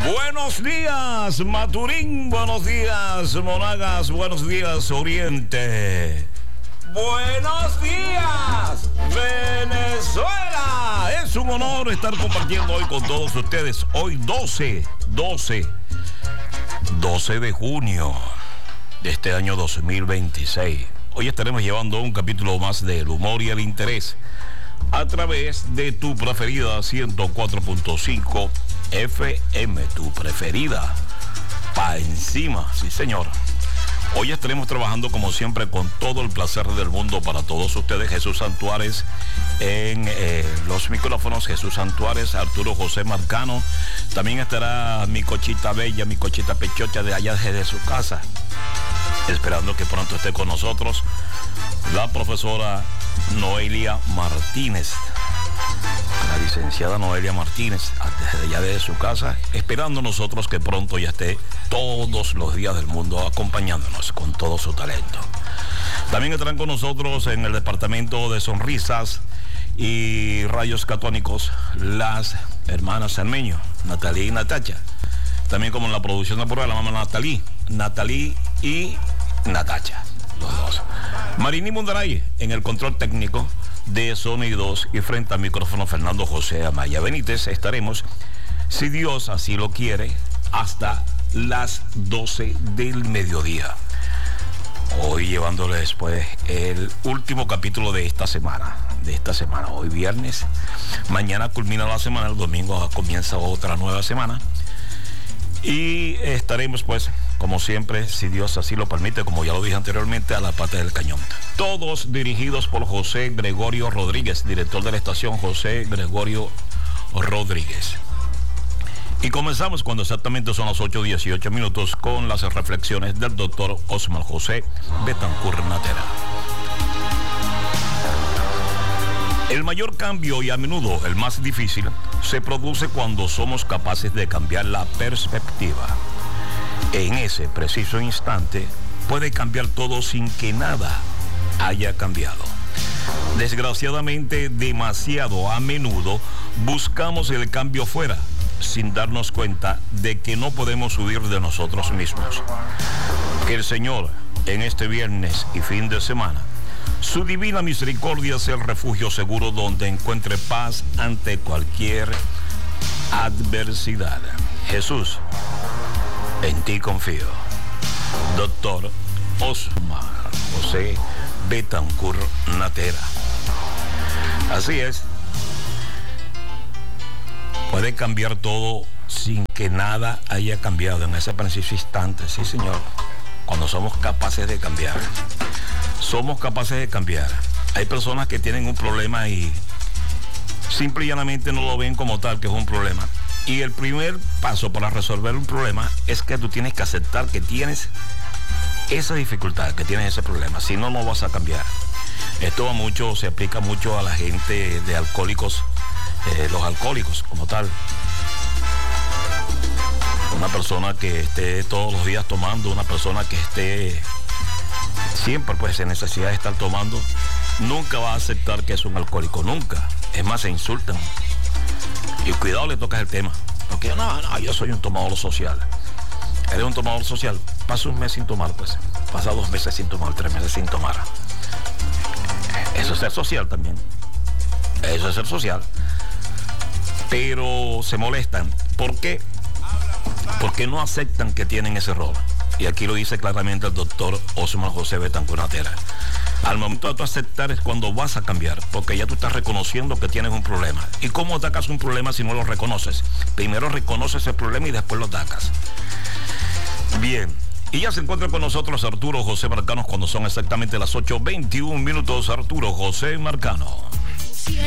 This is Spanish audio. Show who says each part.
Speaker 1: Buenos días, Maturín. Buenos días, Monagas. Buenos días, Oriente. Buenos días, Venezuela. Es un honor estar compartiendo hoy con todos ustedes. Hoy 12 de junio de este año 2026. Hoy estaremos llevando un capítulo más del humor y el interés a través de tu preferida 104.5 FM, tu preferida, pa' encima, sí señor. Hoy estaremos trabajando como siempre con todo el placer del mundo para todos ustedes. Jesús Santuárez en los micrófonos, Jesús Santuárez, Arturo José Marcano. También estará mi cochita bella, mi cochita pechocha de allá desde su casa, esperando que pronto esté con nosotros la profesora Noelia Martínez, la licenciada Noelia Martínez, desde allá desde su casa, esperando nosotros que pronto ya esté todos los días del mundo acompañándonos con todo su talento. También estarán con nosotros en el departamento de sonrisas y rayos catónicos las hermanas Cermeño, Natalí y Natacha. También como en la producción del programa, Natalí y Natacha, los dos. Marini Mundaray en el control técnico de sonidos y frente al micrófono Fernando José Amaya Benítez. Estaremos, si Dios así lo quiere, hasta las 12 del mediodía. Hoy llevándoles pues el último capítulo de esta semana. Hoy viernes, mañana culmina la semana, el domingo comienza otra nueva semana. Y estaremos pues, como siempre, si Dios así lo permite, como ya lo dije anteriormente, a la pata del cañón. Todos dirigidos por José Gregorio Rodríguez, director de la estación José Gregorio Rodríguez. Y comenzamos cuando exactamente son las 8:18 minutos con las reflexiones del doctor Osmar José Betancur Natera. El mayor cambio y a menudo el más difícil se produce cuando somos capaces de cambiar la perspectiva. En ese preciso instante puede cambiar todo sin que nada haya cambiado. Desgraciadamente, demasiado a menudo buscamos el cambio fuera, sin darnos cuenta de que no podemos huir de nosotros mismos. Que el Señor, en este viernes y fin de semana, su divina misericordia sea el refugio seguro donde encuentre paz ante cualquier adversidad. Jesús, en ti confío. Doctor Osmar José Betancur Natera. Así es. Puede cambiar todo sin que nada haya cambiado en ese preciso instante. Sí, señor. Cuando somos capaces de cambiar. Somos capaces de cambiar. Hay personas que tienen un problema y simple y llanamente no lo ven como tal, que es un problema. Y el primer paso para resolver un problema es que tú tienes que aceptar que tienes esa dificultad, que tienes ese problema. Si no, no vas a cambiar. Esto se aplica mucho a la gente de alcohólicos, los alcohólicos como tal. Una persona que esté todos los días tomando, una persona que esté siempre pues en necesidad de estar tomando, nunca va a aceptar que es un alcohólico, nunca. Es más, se insultan. Y cuidado, le tocas el tema. Porque no, yo soy un tomador social. Eres un tomador social. Pasa un mes sin tomar, pues. Pasa 2 meses sin tomar, 3 meses sin tomar. Eso es ser social también. Eso es ser social. Pero se molestan. ¿Por qué? Porque no aceptan que tienen ese error. Y aquí lo dice claramente el doctor Osmar José Betancur Natera. Al momento de tú aceptar es cuando vas a cambiar, porque ya tú estás reconociendo que tienes un problema. ¿Y cómo atacas un problema si no lo reconoces? Primero reconoces el problema y después lo atacas. Bien, y ya se encuentra con nosotros Arturo José Marcano cuando son exactamente las 8:21 minutos. Arturo José Marcano.